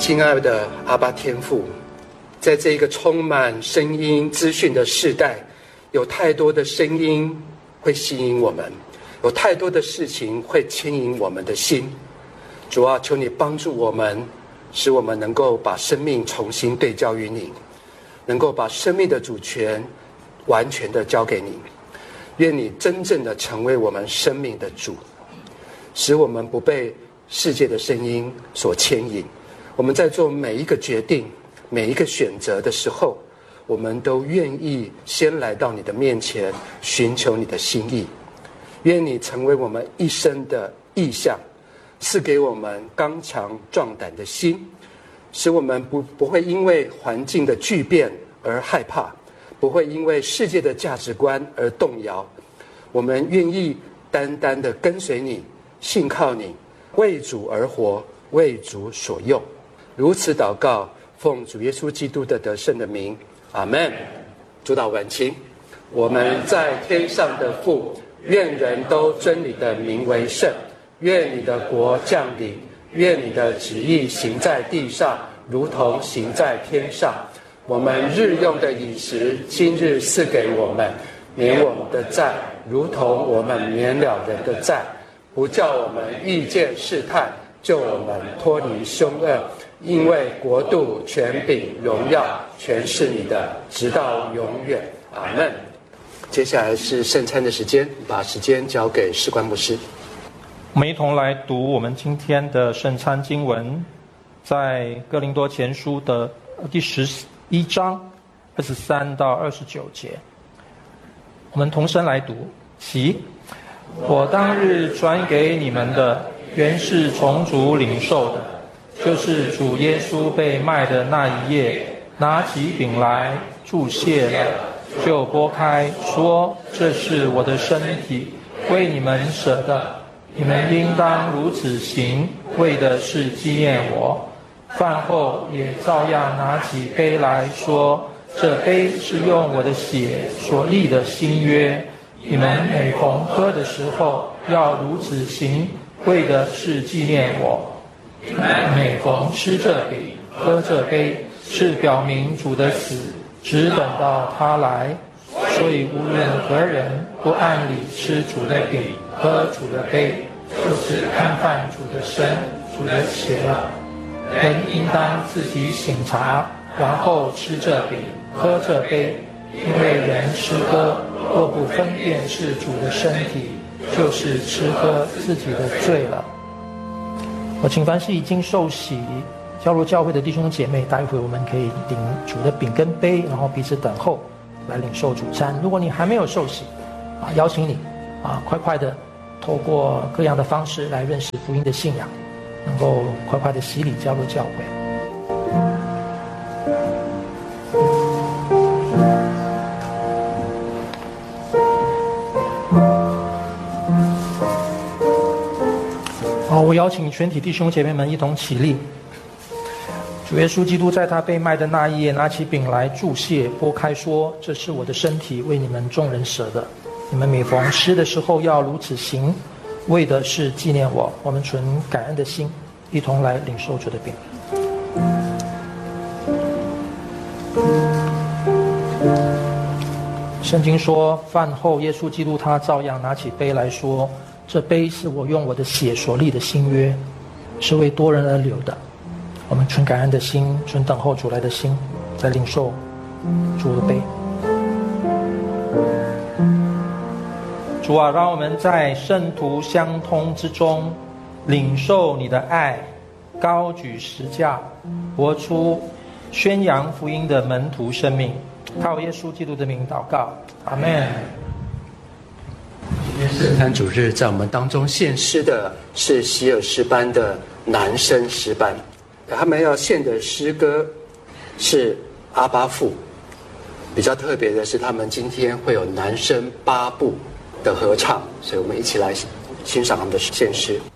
亲爱的阿爸天父，在这个充满声音资讯的世代，有太多的声音会吸引我们，有太多的事情会牵引我们的心。主啊，求你帮助我们，使我们能够把生命重新对焦于你，能够把生命的主权完全的交给你。愿你真正的成为我们生命的主，使我们不被世界的声音所牵引。我们在做每一个决定、每一个选择的时候，我们都愿意先来到你的面前，寻求你的心意。愿你成为我们一生的意向，赐给我们刚强壮胆的心，使我们不会因为环境的巨变而害怕，不会因为世界的价值观而动摇。我们愿意单单的跟随你，信靠你，为主而活，为主所用。如此祷告，奉主耶稣基督的得胜的名，阿们。主祷完清。我们在天上的父，愿人都尊你的名为圣。愿你的国降临，愿你的旨意行在地上，如同行在天上。我们日用的饮食，今日赐给我们，免我们的债，如同我们免了人的债，不叫我们遇见试探，救我们脱离凶恶。因为国度、权柄、荣耀，全是你的，直到永远。阿们。接下来是圣餐的时间，把时间交给士官牧师。 我们一同来读我们今天的圣餐经文，在哥林多前书的第11章23到29节。我们同声来读。起，我当日传给你们的，原是从主领受的，就是主耶稣被卖的那一夜，拿起饼来，祝谢了，就拨开，说：这是我的身体，为你们舍的，你们应当如此行，为的是纪念我。饭后也照样拿起杯来，说：这杯是用我的血所立的新约，你们每逢喝的时候要如此行，为的是纪念我。每逢吃这饼喝这杯，是表明主的死，只等到他来。所以无论何人不按理吃主的饼喝主的杯，就是看犯主的身主的血了。人应当自己省察，然后吃这饼喝这杯，因为人吃喝若不分辨是主的身体，就是吃喝自己的罪了。我请凡是已经受洗加入教会的弟兄姐妹，待会我们可以领主的饼跟杯，然后彼此等候来领受主餐。如果你还没有受洗邀请你快快的透过各样的方式来认识福音的信仰，能够快快的洗礼加入教会。我邀请全体弟兄姐妹们一同起立。主耶稣基督在他被卖的那一夜，拿起饼来祝谢，拨开说：这是我的身体，为你们众人舍的，你们每逢吃的时候要如此行，为的是纪念我。我们存感恩的心，一同来领受主的饼。圣经说，饭后耶稣基督他照样拿起杯来说：这杯是我用我的血所立的新约，是为多人而流的。我们存感恩的心，存等候主来的心，在领受主的杯。主啊，让我们在圣徒相通之中领受你的爱，高举十架，活出宣扬福音的门徒生命。靠耶稣基督的名祷告，阿们。 圣餐主日在我们当中献诗的是希尔诗班的男生诗班，他们要献的诗歌是阿巴父。比较特别的是，他们今天会有男生8部的合唱，所以我们一起来欣赏他们的献诗。